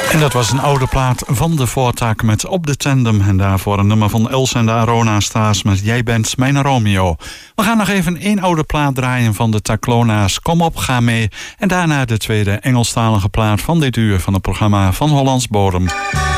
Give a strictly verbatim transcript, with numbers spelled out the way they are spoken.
En dat was een oude plaat van de Voortak met Op de Tandem. En daarvoor een nummer van Els en de Arona Stars met Jij bent mijn Romeo. We gaan nog even één oude plaat draaien van de Taclona's. Kom op, ga mee. En daarna de tweede Engelstalige plaat van dit uur van het programma Van Hollands Bodem.